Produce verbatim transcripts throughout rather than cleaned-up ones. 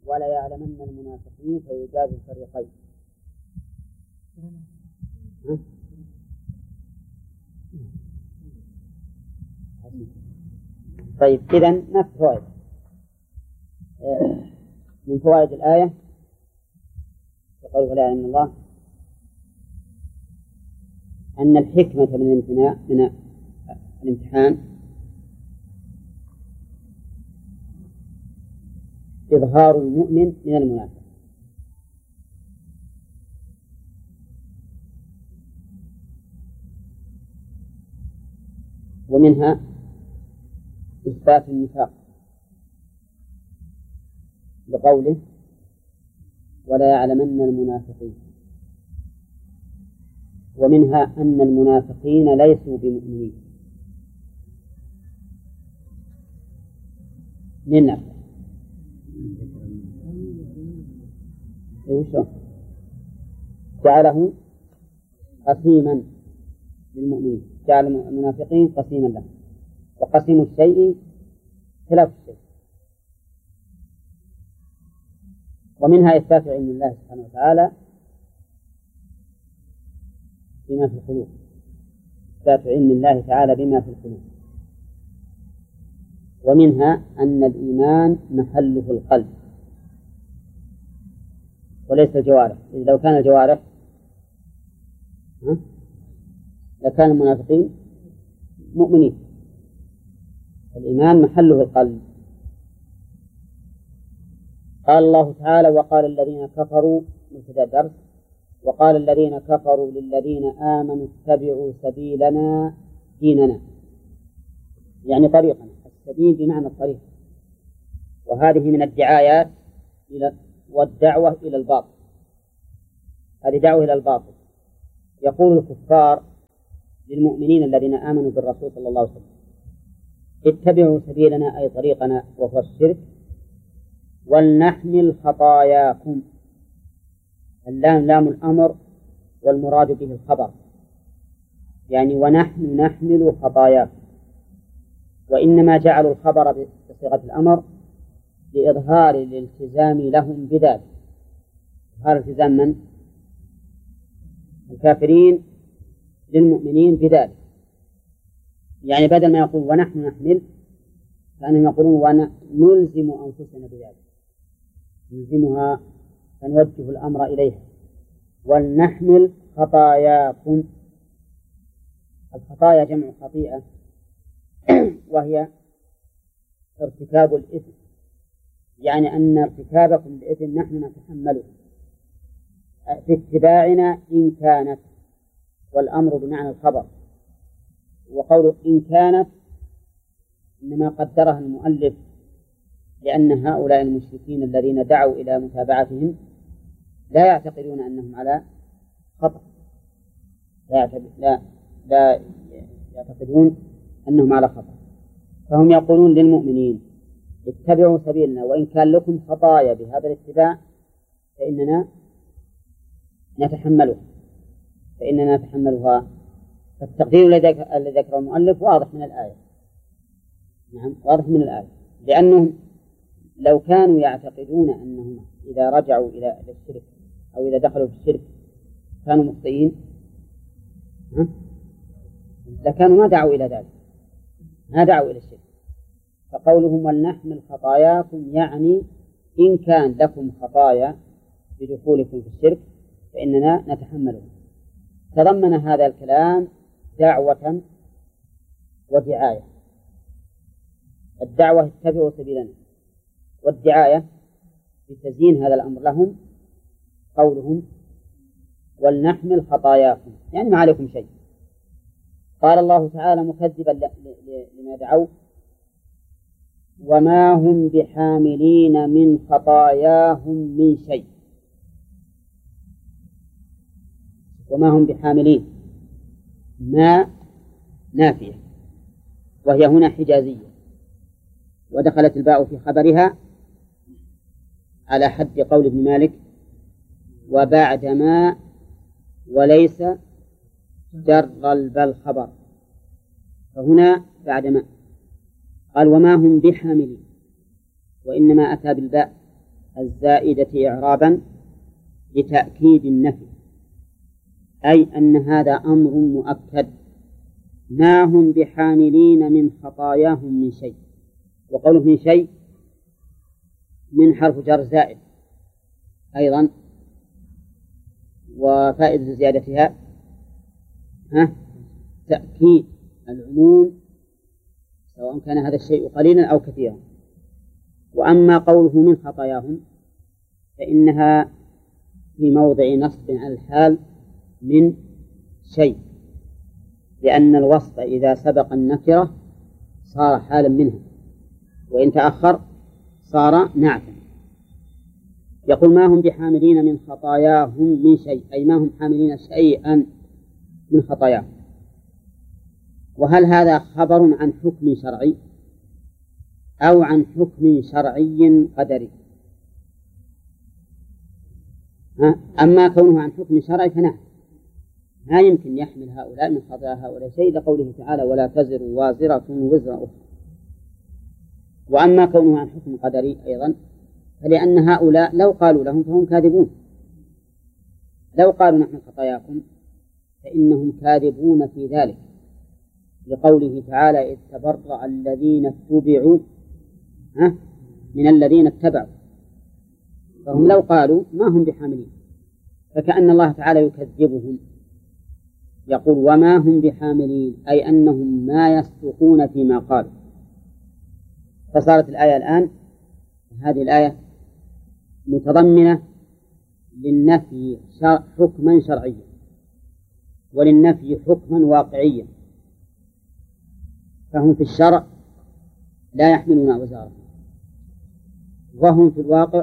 ولا يعلمن المنافقين فيجاز الفريقين. طيب إذن نفس فوائد من فوائد الآية يقول ولا يعلمن الله أن الحكمة من الامتناع من الامتحان إظهار المؤمن من المنافق، ومنها إثبات النفاق بقوله ولا يعلمن المنافقين، ومنها أن المنافقين ليسوا بمؤمنين. نعم جعله قسيما للمؤمنين، جعل المنافقين قسيما لهم، وقسيم الشيء خلاف الشيء. ومنها إثبات علم الله سبحانه وتعالى بما في القلوب، إثبات علم الله تعالى بما في القلوب. ومنها أن الإيمان محله القلب وليس الجوارح، إذ لو كان الجوارح لكان المنافقين مؤمنين. الإيمان محله القلب. قال الله تعالى وقال الذين كفروا مبتدأ درس وقال الذين كفروا للذين آمنوا اتبعوا سبيلنا ديننا، يعني طريقنا، السبيل بمعنى الطريق. وهذه من الدعايات إلى والدعوة إلى الباطل، هذه دعوة إلى الباطل. يقول الكفار للمؤمنين الذين آمنوا بالرسول صلى الله عليه وسلم اتبعوا سبيلنا أي طريقنا وهو الشرك ولنحمل خطاياكم. اللام لام الأمر والمراد به الخبر، يعني ونحن نحمل خطاياكم. وإنما جعلوا الخبر بصيغة الأمر لإظهار الالتزام لهم بذلك. إظهار التزام من؟ الكافرين للمؤمنين بذلك. يعني بدل ما يقول ونحن نحمل كأنهم يقولون ونلزم أنفسنا بذلك، نلزمها فنوجه الأمر إليها. ولنحمل خطاياكم. الخطايا جمع خطيئة وهي ارتكاب الإثم، يعني أن ارتكابكم الإثم نحن نتحمله في اتباعنا إن كانت، والأمر بمعنى الخبر. وقول إن كانت إنما قدرها المؤلف لأن هؤلاء المشركين الذين دعوا إلى متابعتهم لا يعتقدون أنهم على خطأ، لا, لا, لا يعتقدون أنهم على خطأ، فهم يقولون للمؤمنين اتبعوا سبيلنا وإن كان لكم خطايا بهذا الاتباع فإننا نتحملها فإننا نتحملها. فالتقدير الذي ذكره المؤلف واضح من الآية. نعم واضح من الآية، لأنهم لو كانوا يعتقدون أنهم إذا رجعوا إلى الشرك أو إذا دخلوا في الشرك كانوا مخطئين لكانوا ما دعوا إلى ذلك، ما دعوا إلى الشرك. فقولهم ولنحمل خطاياكم يعني إن كان لكم خطايا بدخولكم في الشرك فإننا نتحملها. تضمن هذا الكلام دعوة ودعاية. الدعوة اتبعوا سبيلنا، والدعاية بتزيين هذا الأمر لهم قولهم ولنحمل خطاياكم، يعني ما عليكم شيء. قال الله تعالى مكذبا لما دعوا وما هم بحاملين من خطاياهم من شيء. وما هم بحاملين ما نافية وهي هنا حجازية، ودخلت الباء في خبرها على حد قول ابن مالك وبعدما وليس جر البل خبر، فهنا بعدما قال وما هم بحاملين، وإنما أتى بالباء الزائدة إعرابا لتأكيد النفي، أي أن هذا أمر مؤكد، ما هم بحاملين من خطاياهم من شيء. وقوله من شيء من حرف جر زائد أيضا، وفائدة زيادتها ها تأكيد العموم سواء كان هذا الشيء قليلا أو كثيرا. وأما قوله من خطاياهم فإنها في موضع نصب على الحال من شيء، لأن الوصف إذا سبق النكرة صار حالا منها، وإن تأخر صار نعتا. يقول ما هم بحاملين من خطاياهم من شيء، أي ما هم حاملين شيئا من خطاياهم. وهل هذا خبر عن حكم شرعي أو عن حكم شرعي قدري؟ أما كونه عن حكم شرعي فنعم، ما يمكن يحمل هؤلاء من خطايا هؤلاء شيء، لقوله تعالى ولا تزر وازرة وزر أخرى. وأما كونه عن حكم قدري أيضا فلأن هؤلاء لو قالوا لهم فهم كاذبون، لو قالوا نحن خطاياكم فإنهم كاذبون في ذلك، لقوله تعالى إذ تبرأ الذين اتبعوا من الذين اتبعوا، فهم لو قالوا ما هم بحاملين، فكأن الله تعالى يكذبهم، يقول وما هم بحاملين، أي أنهم ما يصدقون فيما قالوا. فصارت الآية الآن هذه الآية متضمنة للنفي حكما شرعيا وللنفي حكما واقعيا، فهم في الشرع لا يحملون أوزارهم، وهم في الواقع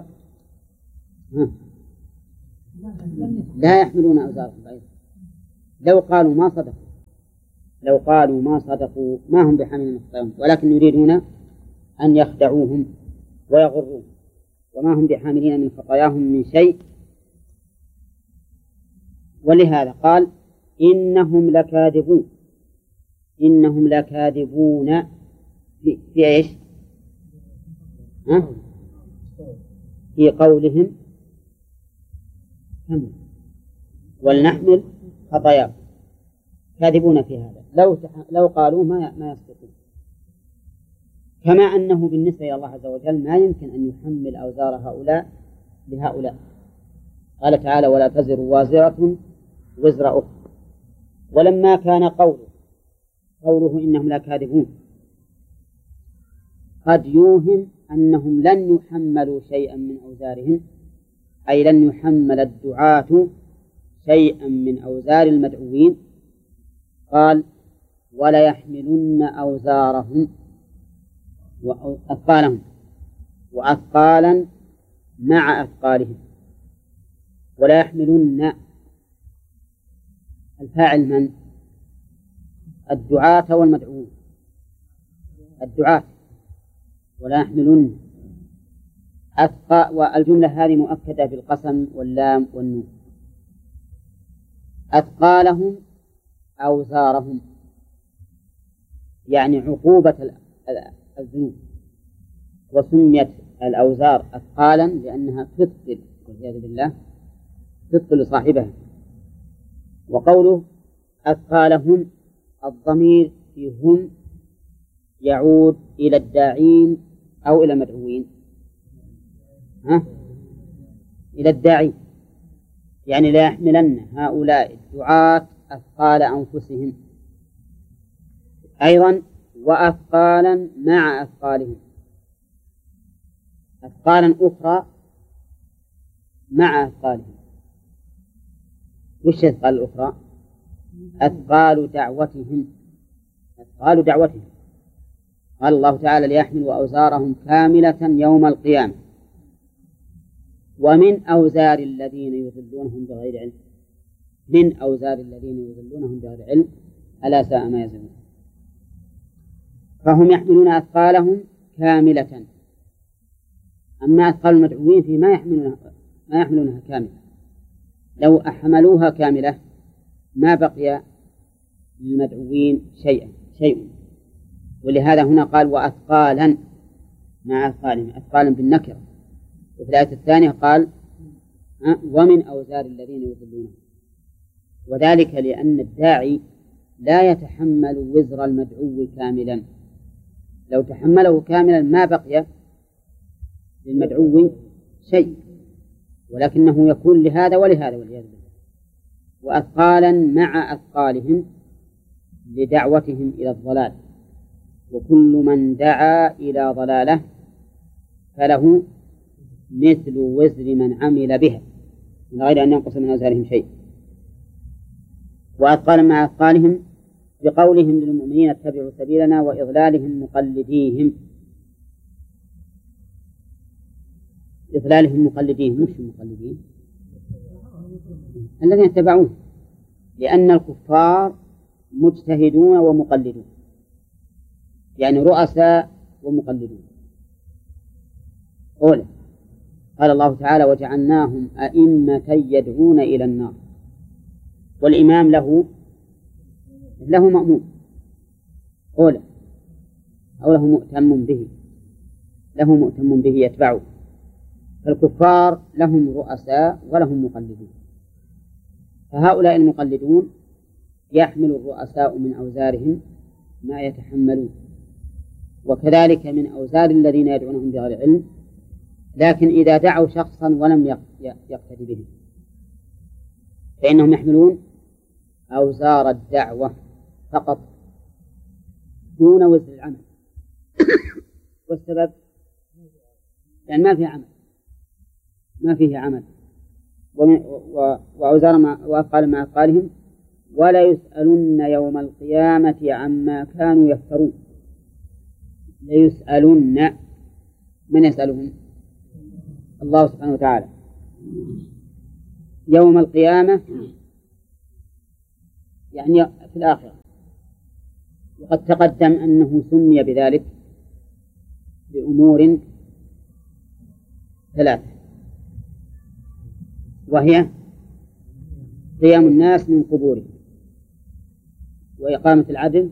لا يحملون أوزارهم أيضا. لو قالوا ما صدقوا لو قالوا ما صدقوا ما هم بحاملين خطاياهم، ولكن يريدون أن يخدعوهم ويغروهم. وما هم بحاملين من خطاياهم من شيء، ولهذا قال إنهم لكاذبون. إنهم لكاذبون في, في إيش؟ ها؟ في قولهم ولنحمل خطاياهم، كاذبون في هذا. لو لو قالوا ما ما يصدقون. كما أنه بالنسبة إلى الله عز وجل ما يمكن أن يحمل أوزار هؤلاء لهؤلاء. قال تعالى ولا تزر وازرة وزر أخرى. ولما كان قوله قوله إنهم لكاذبون قد يوهم أنهم لن يحملوا شيئا من أوزارهم، أي لن يحمل الدعاة شيئا من أوزار المدعوين، قال ولا يحملن أوزارهم وأثقالهم وأثقالا مع أثقالهم. ولا يحملن الفاعل من؟ الدعاة والمدعوون، الدعاة. ولا يحملن أثقال، والجملة هذه مؤكدة بالقسم واللام والنون. أثقالهم أوزارهم يعني عقوبة الذنوب. وسميت الأوزار أثقالا لأنها تثقل والعياذ بالله، تثقل صاحبها. وقوله أثقالهم الضمير فيهم يعود إلى الداعين أو إلى المدعوين؟ ها؟ إلى الداعين، يعني لا يحملن هؤلاء الدعاة أثقال أنفسهم. أيضا وأثقالا مع أثقالهم، أثقالا أخرى مع أثقالهم. وش أثقال الأخرى؟ أثقال دعوتهم، أثقال دعوتهم. قال الله تعالى ليحملوا أوزارهم كاملة يوم القيامة ومن أوزار الذين يضلونهم بغير علم. من أوزار الذين يضلونهم بغير علم ألا ساء ما يزرون. فهم يحملون أثقالهم كاملة، أما أثقال المدعوين في ما يحملونها ما يحملونها كاملة. لو أحملوها كاملة ما بقي للمدعوين شيئا شيء. ولهذا هنا قال وأثقالا مع أثقالهم، أثقالا بالنكرة وفي الآية الثانية قال ومن أوزار الذين يضلونه، وذلك لأن الداعي لا يتحمل وزر المدعو كاملا، لو تحمله كاملا ما بقي للمدعو شيء، ولكنه يكون لهذا ولهذا والعياذ بالله، وأثقالا مع أثقالهم لدعوتهم إلى الضلال، وكل من دعا إلى ضلالة فله مثل وزر من عمل بها من غير أن ينقص من أوزارهم شيء. وأثقالا مع أثقالهم بقولهم للمؤمنين اتبعوا سبيلنا وإضلالهم مقلديهم، إضلالهم مقلديهم مش مقلدين الذين اتبعوه، لأن الكفار مجتهدون ومقلدون، يعني رؤساء ومقلدون. أولا قال الله تعالى وجعلناهم أئمة يدعون إلى النار، والإمام له له مأموم أولا أو له مؤتم به له مؤتم به يتبعه، فالكفار لهم رؤساء ولهم مقلدون، فهؤلاء المقلدون يحمل الرؤساء من أوزارهم ما يتحملون، وكذلك من أوزار الذين يدعونهم بغير علم، لكن إذا دعوا شخصا ولم يقتدي بهم فإنهم يحملون أوزار الدعوة فقط دون وزر العمل. والسبب لأن ما فيه عمل ما فيه عمل وأوزار ما وأثقال مع أثقالهم ولا يسألن يوم القيامة عما كانوا يفترون. ليسألن، من يسألهم؟ الله سبحانه وتعالى يوم القيامة، يعني في الآخرة. وقد تقدم أنه سمي بذلك لأمور ثلاثة، وهي قيام الناس من قبورهم، وإقامة العدل،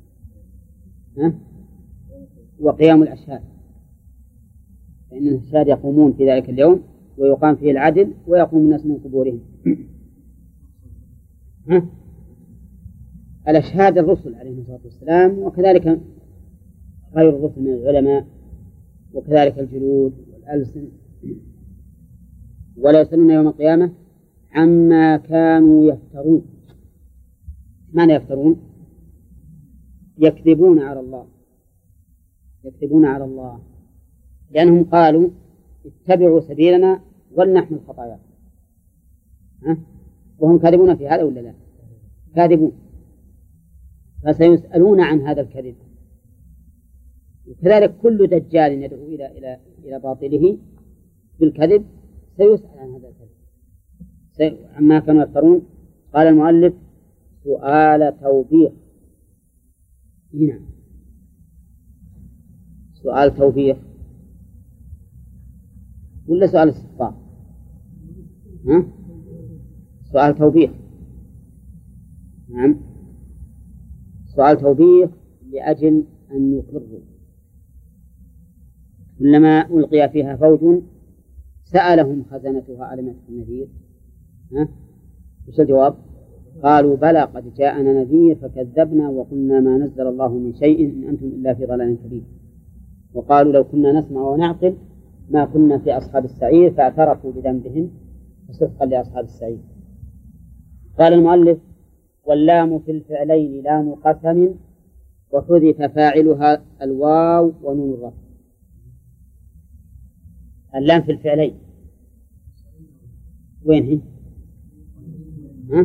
وقيام الأشهاد، فإن الأشهاد يقومون في ذلك اليوم ويقام فيه العدل ويقوم الناس من قبورهم. ها؟ الأشهاد الرسل عليهم الصلاة والسلام، وكذلك غير الرسل من العلماء، وكذلك الجلود والألسن. ولا يسألون يوم القيامة عما كانوا يفترون. ماذا يفترون؟ يكذبون على الله يكذبون على الله لأنهم قالوا اتبعوا سبيلنا ولنحمل خطاياكم، وهم كاذبون في هذا ولا لا؟ كاذبون، فسيسألون عن هذا الكذب. وكذلك كل دجال يدعو إلى إلى إلى باطله بالكذب سيسأل عن هذا الكذب عما كانوا يفترون. قال المؤلف سؤال توبيخ. هنا سؤال توبيخ ولا سؤال استفسار؟ ها؟ سؤال توبيخ. نعم، سؤال توبيخ لأجل أن يقروا. كلما ألقي فيها فوج سألهم خزنتها ألم يأتكم نذير؟ ها؟ وش الجواب؟ قالوا بلى قد جاءنا نذير فكذبنا وقلنا ما نزل الله من شيء إن أنتم إلا في ضلال كبير. وقالوا لو كنا نسمع ونعقل ما كنا في أصحاب السعير فاعترفوا بذنبهم فسحقا لأصحاب السعير. قال المؤلف واللام في الفعلين لام قسم وحذف فاعلها الواو ونون الرفع. اللام في الفعلين وين هي؟ ها؟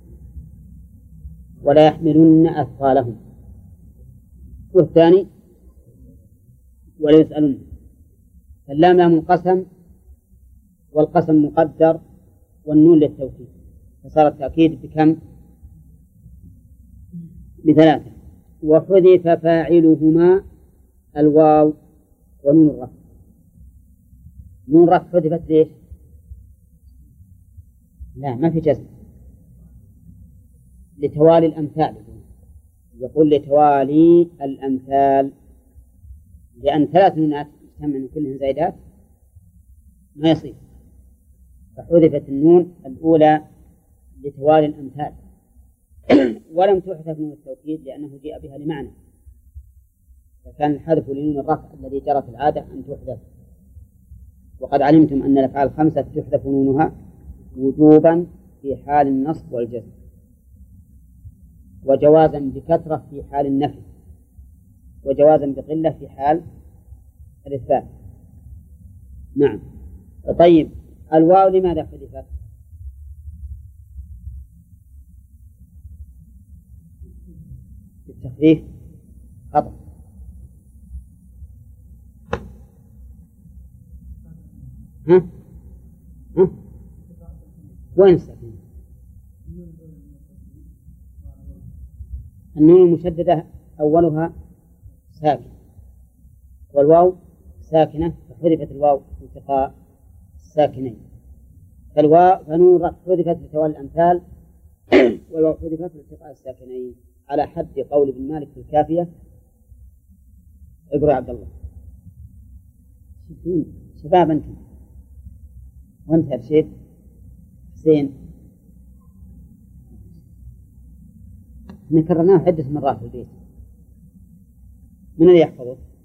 ولا يحملن أثقالهم، والثاني ولا يسألن. اللام لام القسم والقسم مقدر والنون للتوكيد، فصار التأكيد بكم؟ بثلاثة. وحذف فاعلهما الواو ونون الرفع. نون الرفع حذفت ليش؟ لا، ما في جزم، لتوالي الأمثال. يقول لتوالي الأمثال، لأن ثلاث نونات يجتمع من كلهن زائدات ما يصير، فحذفت النون الأولى لتوالي الأمثال ولم تحذف نون التوكيد لأنه جاء بها لمعنى، فكان الحذف لنون الرفع الذي جرت العادة أن تحذف. وقد علمتم أن الأفعال الخمسة تحذف نونها وجوبا في حال النصب والجزم، وجوازا بكثرة في حال النفي، وجوازا بقلة في حال الإثبات. نعم. طيب الواو لماذا حذفت؟ التخفيف خطأ. ها؟ ها؟ وين الساكنة؟ النون المشددة أولها ساكن والواو ساكنة فحذفت الواو التقاء الساكنين، فالواو فنون الرفع حذفت لتوالي الأمثال والواو حذفت لالتقاء الساكنين على حد قول ابن مالك في الكافية. اقرأ عبد الله. شباب أنتم وأنت يا شيخ حسين، نكررناه عدة مرات في البيت، من اللي يحفظه؟